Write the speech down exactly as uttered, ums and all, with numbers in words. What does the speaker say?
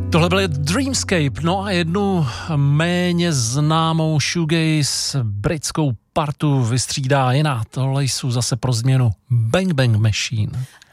Tohle byl Dreamscape, no a jednu méně známou shoegaze britskou partu vystřídá jiná. Tohle jsou zase pro změnu Bang Bang Machine.